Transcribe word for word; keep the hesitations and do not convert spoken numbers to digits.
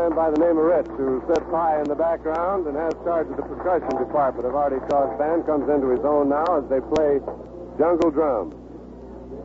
man by the name of Rich, who sits high in the background and has charge of the percussion department of Artie Shaw's band, comes into his own now as they play jungle drums.